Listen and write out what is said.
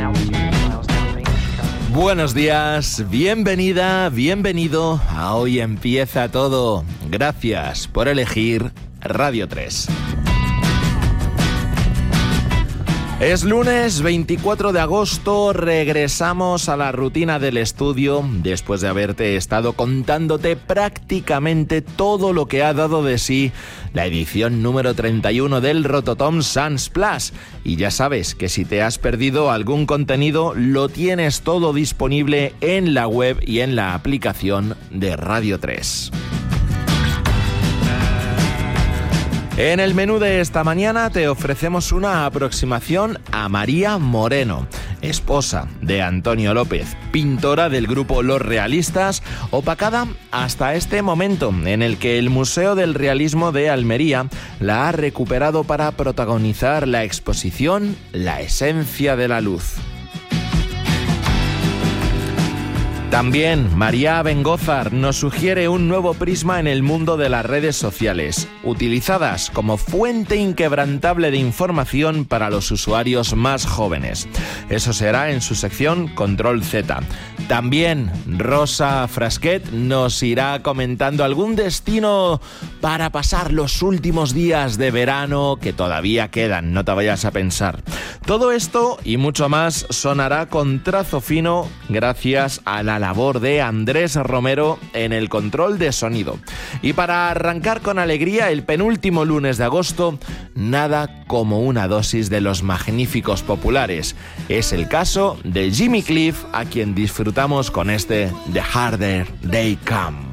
Buenos días, bienvenida, bienvenido a Hoy Empieza Todo. Gracias por elegir Radio 3. Es lunes 24 de agosto, regresamos a la rutina del estudio después de haberte estado contándote prácticamente todo lo que ha dado de sí la edición número 31 del Rototom Sans Plus. Y ya sabes que si te has perdido algún contenido, lo tienes todo disponible en la web y en la aplicación de Radio 3. En el menú de esta mañana te ofrecemos una aproximación a María Moreno, esposa de Antonio López, pintora del grupo Los Realistas, opacada hasta este momento en el que el Museo del Realismo de Almería la ha recuperado para protagonizar la exposición La Esencia de la Luz. También María Bengózar nos sugiere un nuevo prisma en el mundo de las redes sociales, utilizadas como fuente inquebrantable de información para los usuarios más jóvenes. Eso será en su sección Control Z. También Rosa Frasquet nos irá comentando algún destino para pasar los últimos días de verano que todavía quedan, no te vayas a pensar. Todo esto y mucho más sonará con trazo fino gracias a la labor de Andrés Romero en el control de sonido. Y para arrancar con alegría el penúltimo lunes de agosto, nada como una dosis de los magníficos populares. Es el caso de Jimmy Cliff, a quien disfrutamos con este The Harder They Come.